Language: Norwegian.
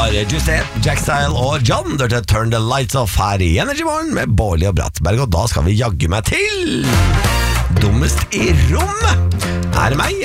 var Justin, Jackstyle og John til Turn the Lights Off her i Energy Morgen med Bårli og Brattberg. Og da skal vi jagge meg til Dummest i rommet. Er det meg,